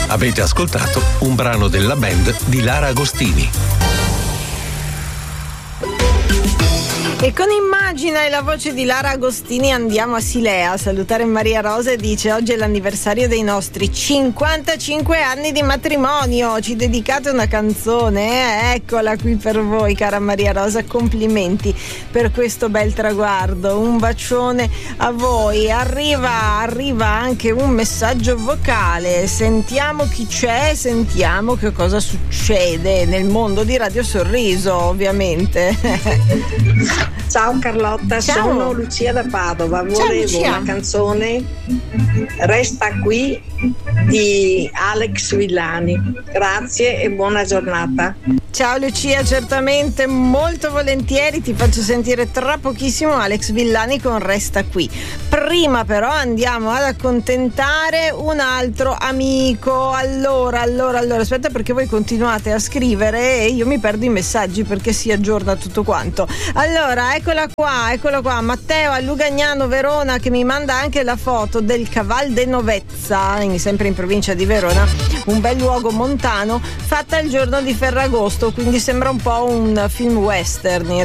Avete ascoltato un brano della band di Lara Agostini. E con Immagina e la voce di Lara Agostini andiamo a Silea a salutare Maria Rosa, e dice: oggi è l'anniversario dei nostri 55 anni di matrimonio, ci dedicate una canzone? Eccola qui per voi, cara Maria Rosa, complimenti per questo bel traguardo, un bacione a voi. Arriva anche un messaggio vocale, sentiamo chi c'è, sentiamo che cosa succede nel mondo di Radio Sorriso, ovviamente. Ciao Carlotta, Ciao. Sono Lucia da Padova. Volevo Lucia. una canzone Resta qui di Alex Villani. Grazie e buona giornata. Ciao Lucia, certamente, molto volentieri, ti faccio sentire tra pochissimo Alex Villani con Resta qui. Prima però andiamo ad accontentare un altro amico. Allora, aspetta, perché voi continuate a scrivere e io mi perdo i messaggi perché si aggiorna tutto quanto. Allora, eccola qua, Matteo a Lugagnano, Verona, che mi manda anche la foto del Caval de Novezza, sempre in provincia di Verona, un bel luogo montano, fatta il giorno di Ferragosto, quindi sembra un po' un film western in